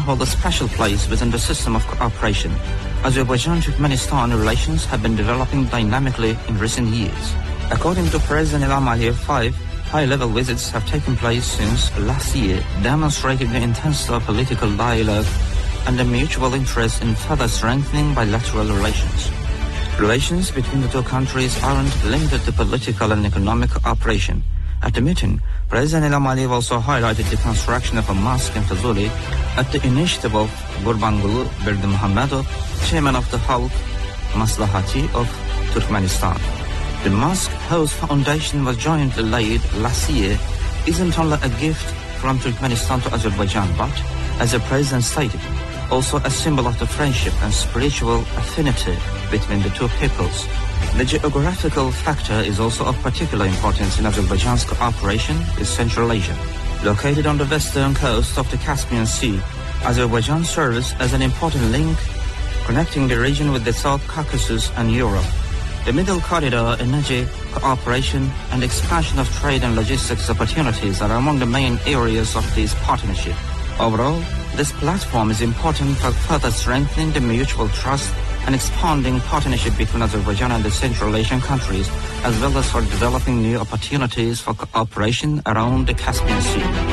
hold a special place within the system of cooperation. Azerbaijan-Turkmenistan relations have been developing dynamically in recent years. According to President Ilham Aliyev, 5 high-level visits have taken place since last year, demonstrating the intensity of political dialogue and the mutual interest in further strengthening bilateral relations. Relations between the two countries aren't limited to political and economic cooperation. At the meeting, President Ilham Aliyev also highlighted the construction of a mosque in Fazuli at the initiative of Gurbanguly Berdimuhamedov, chairman of the Halk Maslahati of Turkmenistan. The mosque, whose foundation was jointly laid last year, isn't only a gift from Turkmenistan to Azerbaijan, but, as the president stated, also a symbol of the friendship and spiritual affinity between the two peoples. The geographical factor is also of particular importance in Azerbaijan's cooperation with Central Asia. Located on the western coast of the Caspian Sea, Azerbaijan serves as an important link connecting the region with the South Caucasus and Europe. The Middle Corridor, energy, cooperation, and expansion of trade and logistics opportunities are among the main areas of this partnership. Overall, this platform is important for further strengthening the mutual trust and expanding partnership between Azerbaijan and the Central Asian countries, as well as for developing new opportunities for cooperation around the Caspian Sea.